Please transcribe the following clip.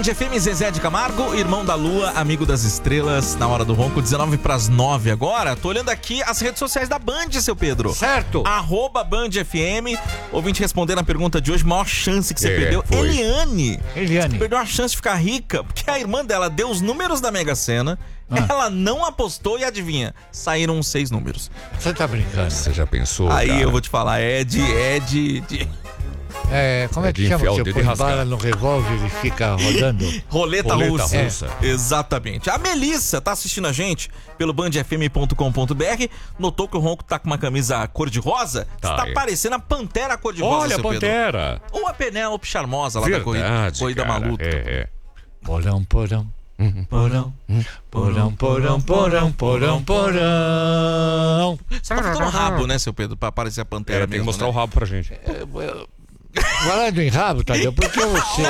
FM, Zezé de Camargo, irmão da lua, amigo das estrelas, na hora do ronco, 19:09 agora. Tô olhando aqui as redes sociais da Band, seu Pedro. Certo. @BandFM. Ouvinte respondendo a pergunta de hoje, maior chance que você perdeu. Foi. Eliane. Eliane. Perdeu a chance de ficar rica, porque a irmã dela deu os números da Mega Sena, ela não apostou e adivinha, saíram 6 números. Você tá brincando? Você já pensou, Aí cara? eu vou te falar, Como é que chama? enfiar o Você dedo põe e rasgar. bala no revólver e fica rodando? Roleta Roleta russa. russa. Exatamente. A Melissa tá assistindo a gente pelo bandfm.com.br. Notou que o Ronco tá com uma camisa cor-de-rosa? Tá parecendo a Pantera cor-de-rosa, Olha a seu Pedro. Pantera. Ou a Penélope Charmosa lá Verdade, da corrida cara. maluca. Porão, porão. Porão, porão, porão, porão, porão, porão. Você tá faltando rabo, né, seu Pedro, pra parecer a Pantera Tem que mesmo, mostrar né? o rabo pra gente. Falando em rabo, Tadeu, por que você...